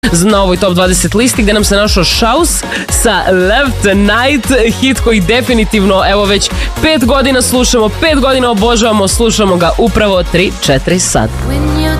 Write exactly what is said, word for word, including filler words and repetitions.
na ovoj top dvadeset listi, gde nam se našao Shouse sa Love Tonight, hit koji definitivno evo već pet godina slušamo, pet godina obožavamo, slušamo ga upravo tri četiri sata.